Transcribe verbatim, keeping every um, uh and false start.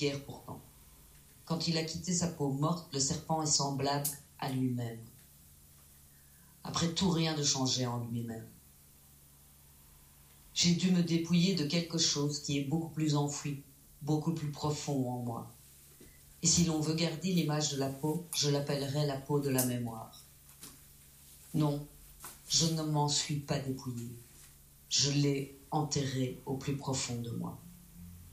guère pourtant. Quand il a quitté sa peau morte, le serpent est semblable à lui-même. Après tout, rien de changé en lui-même. J'ai dû me dépouiller de quelque chose qui est beaucoup plus enfoui, beaucoup plus profond en moi. Et si l'on veut garder l'image de la peau, je l'appellerai la peau de la mémoire. Non, je ne m'en suis pas dépouillée. Je l'ai enterrée au plus profond de moi.